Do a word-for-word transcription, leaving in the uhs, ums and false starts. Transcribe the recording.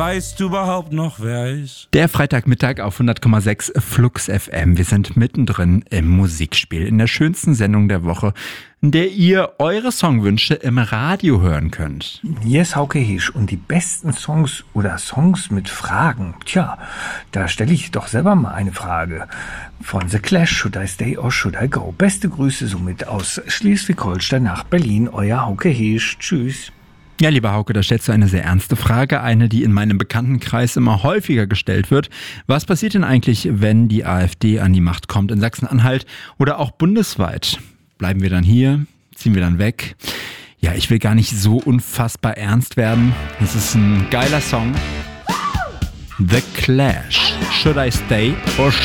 Weißt du überhaupt noch, wer ist? Der Freitagmittag auf hundert Komma sechs Flux F M. Wir sind mittendrin im Musikspiel, in der schönsten Sendung der Woche, in der ihr eure Songwünsche im Radio hören könnt. Hier ist Hauke Heesch und die besten Songs oder Songs mit Fragen. Tja, da stelle ich doch selber mal eine Frage. Von The Clash, Should I Stay or Should I Go? Beste Grüße somit aus Schleswig-Holstein nach Berlin. Euer Hauke Heesch. Tschüss. Ja, lieber Hauke, da stellst du eine sehr ernste Frage, eine, die in meinem Bekanntenkreis immer häufiger gestellt wird. Was passiert denn eigentlich, wenn die AfD an die Macht kommt in Sachsen-Anhalt oder auch bundesweit? Bleiben wir dann hier? Ziehen wir dann weg? Ja, ich will gar nicht so unfassbar ernst werden. Es ist ein geiler Song. The Clash. Should I Stay or